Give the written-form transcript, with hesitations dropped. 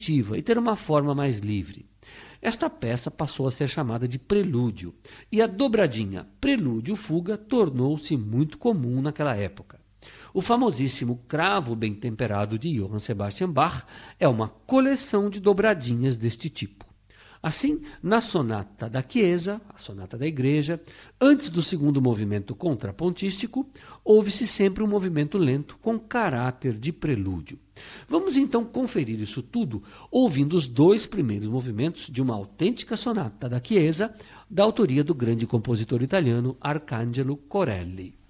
e ter uma forma mais livre. Esta peça passou a ser chamada de prelúdio, e a dobradinha prelúdio-fuga tornou-se muito comum naquela época. O famosíssimo Cravo Bem Temperado de Johann Sebastian Bach é uma coleção de dobradinhas deste tipo. Assim, na Sonata da Chiesa, a Sonata da Igreja, antes do segundo movimento contrapontístico, houve-se sempre um movimento lento com caráter de prelúdio. Vamos então conferir isso tudo ouvindo os dois primeiros movimentos de uma autêntica Sonata da Chiesa, da autoria do grande compositor italiano Arcangelo Corelli.